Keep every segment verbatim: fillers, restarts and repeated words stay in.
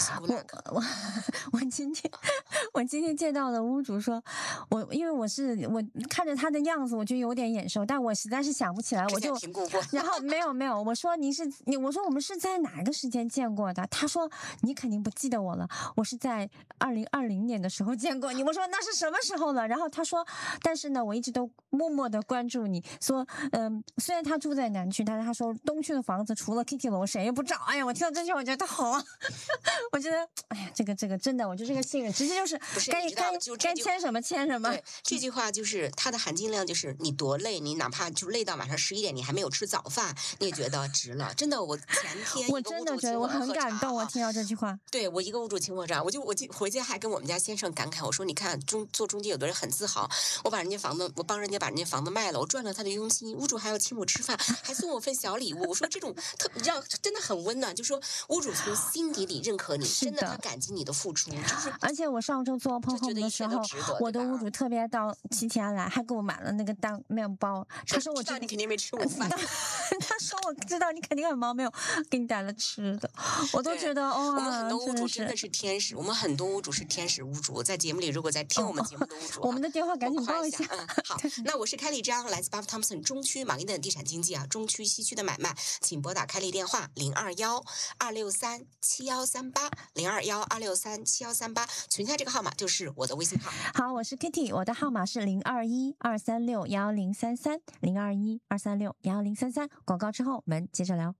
稀古拉我我我今天我今天见到的屋主说，我因为我是我看着他的样子，我就有点眼熟，但我实在是想不起来，我就评估过。 然后没有没有，我说您是你，我说我们是在哪个时间见过的？他说你肯定不记得我了，我是在二零二零年的时候见过你。我说那是什么时候了？然后他说，但是呢，我一直都默默的关注你，说嗯，虽然他住在南区，但是他说东区的房子除了 Kitty 楼谁也不找。哎呀，我听到这句我觉得好啊，我觉得哎呀，这个这个真的，我就这个信任，直接就是该该该签什么签什么。 对，这句话就是它的含金量，就是你多累，你哪怕就累到晚上十一点，你还没有吃早饭，你也觉得值了。真的，我前天我真的觉得我很感动，我听到这句话。 对，我一个屋主请我茶，我就我就回家还跟我们家先生感慨，我说你看中做中介有的人很自豪，我把人家房子，我帮人家把人家房子卖了，我赚了他的佣金，屋主还要请我吃饭，还送我份小礼物。我说这种特让真的很温暖，就说屋主从心底里认可你，真的他感激你的付出，就是。 而且我上周做碰碰的时候，我的屋主特别到七天来，还给我买了那个蛋面包。他说我知道你肯定没吃午饭， 他说我知道你肯定很忙，没有给你带了吃的，我都觉得哦， 我们很多屋主真的是天使，我们很多屋主是天使屋主，在节目里如果在听我们节目的屋主， 哦、我们的电话赶紧报一下。 嗯，好，那我是开丽张，来自巴夫汤姆森中区莽伊顿地产经纪啊，中区西区的买卖，请拨打开丽电话零二幺二六三七幺三八零二幺二六三七幺三八，存下这个号码就是我的微信号。 好，我是 Kitty， 我的号码是零二一二三六幺零三三零二一二三六幺零三三。广告之后我们接着聊。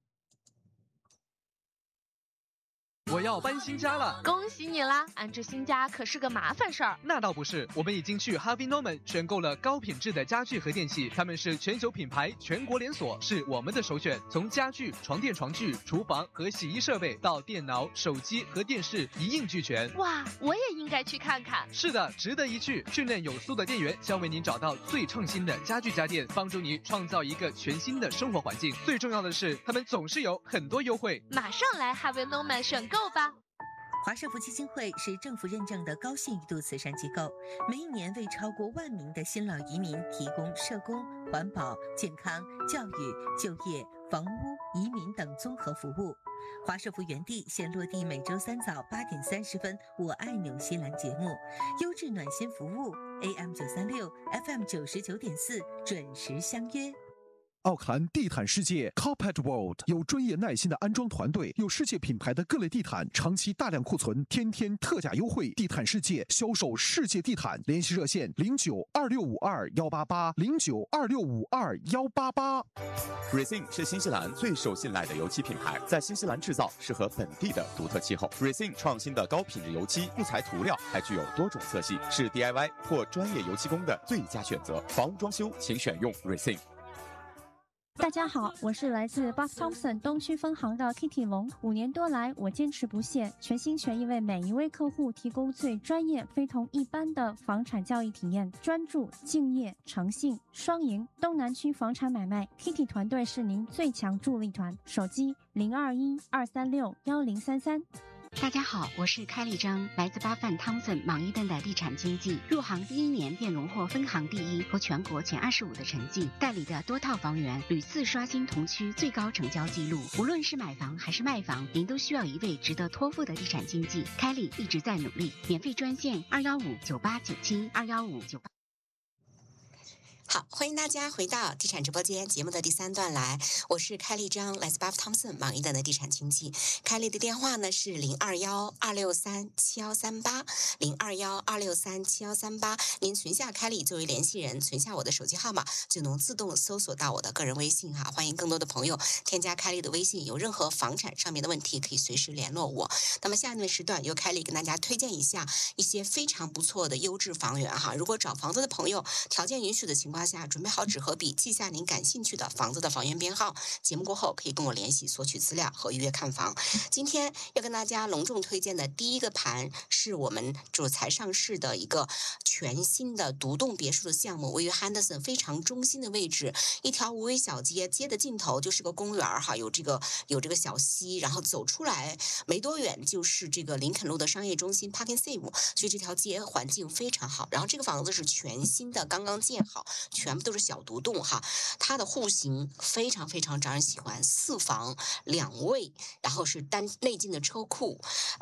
我要搬新家了， 恭喜你啦！安置新家可是个麻烦事儿。 那倒不是，我们已经去 Harvey Norman 选购了高品质的家具和电器，他们是全球品牌，全国连锁，是我们的首选。从家具、床垫、床具、厨房和洗衣设备到电脑、手机和电视一应俱全。 哇，我也应该去看看。 是的，值得一去。训练有素的店员将为您找到最创新的家具家电，帮助你创造一个全新的生活环境。最重要的是，他们总是有很多优惠。 马上来 Harvey Norman 选购吧。 华社福基金会是政府认证的高信誉度慈善机构，每一年为超过万名的新老移民提供社工、环保、健康、教育、就业、房屋、移民等综合服务。华社福原地现落地每周三早八点三十分，我爱纽西兰节目，优质暖心服务 A M 九三六 F M 九十九点四，准时相约。 奥克兰地毯世界 Carpet World 有专业耐心的安装团队，有世界品牌的各类地毯，长期大量库存，天天特价优惠。地毯世界销售世界地毯，联系热线零九二六五二幺八八零九二六五二幺八八。 Resin 是新西兰最受信赖的油漆品牌，在新西兰制造，适合本地的独特气候。Resin 创新的高品质油漆不裁涂料，还具有多种色系，是 D I Y 或专业油漆工的最佳选择。房屋装修请选用 Resin。 大家好，我是来自 Bath Thompson 东区分行的 Kitty 龙。五年多来，我坚持不懈，全心全意为每一位客户提供最专业、非同一般的房产交易体验。专注、敬业、诚信，双赢。东南区房产买卖 ，Kitty 团队是您最强助力团。手机零二一二三六幺零三三。 大家好，我是开丽张，来自巴范汤森莽伊顿的地产经纪，入行第一年便荣获分行第一和全国前二十五的成绩，代理的多套房源屡次刷新同区最高成交纪录。无论是买房还是卖房，您都需要一位值得托付的地产经纪。开丽一直在努力，免费专线二幺五九八九七二幺五九八。 好，欢迎大家回到地产直播间节目的第三段来，我是开丽张，来自巴夫汤姆森莽伊顿的地产经纪。开丽的电话呢是零二幺二六三七幺三八零二幺二六三七幺三八，您存下开丽作为联系人，存下我的手机号码，就能自动搜索到我的个人微信哈。欢迎更多的朋友添加开丽的微信，有任何房产上面的问题可以随时联络我。那么下面的时段由开丽跟大家推荐一下一些非常不错的优质房源哈。如果找房子的朋友条件允许的情况下，准备好纸和笔，记下您感兴趣的房子的房源编号。节目过后可以跟我联系索取资料和预约看房。今天要跟大家隆重推荐的第一个盘是我们主才上市的一个全新的独栋别墅的项目，位于 Henderson 非常中心的位置，一条无尾小街，街的尽头就是个公园哈，有这个有这个小溪，然后走出来没多远就是这个林肯路的商业中心 Parking Save， 所以这条街环境非常好。然后这个房子是全新的，刚刚建好，全部都是小独栋哈，它的户型非常非常招人喜欢，四房两卫，然后是单内进的车库。